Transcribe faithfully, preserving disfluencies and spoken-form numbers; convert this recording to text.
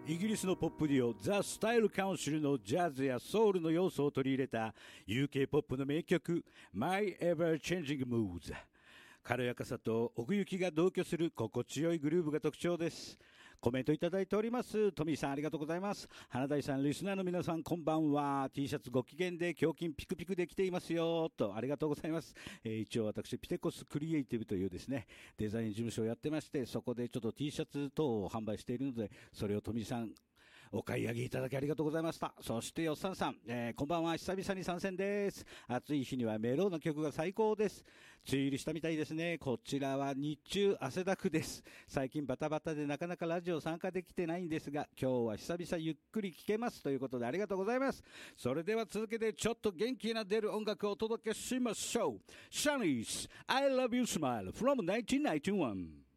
イギリスのポップデュオザ・スタイル・カウンシルのジャズやソウルの要素を取り入れた ユーケー ポップの名曲 My Ever Changing Moods。軽やかさと奥行きが同居する心地よいグルーヴが特徴です。コメントいただいております。トミーさんありがとうございます。花大さん、リスナーの皆さんこんばんは。 T シャツご機嫌で胸筋ピクピクできていますよと、ありがとうございます。えー、一応私ピテコスクリエイティブというですねデザイン事務所をやってまして、そこでちょっと T シャツ等を販売しているので、それをトミーさんお買い上げいただきありがとうございました。そしてよっさんさん、えー、こんばんは。久々に参戦です。暑い日にはメロウの曲が最高です。梅雨入りしたみたいですね。こちらは日中汗だくです。最近バタバタでなかなかラジオ参加できてないんですが、今日は久々ゆっくり聴けますということでありがとうございます。それでは続けてちょっと元気な出る音楽をお届けしましょう。シャニーズ I Love You Smile from ナインティーンナインティーワン。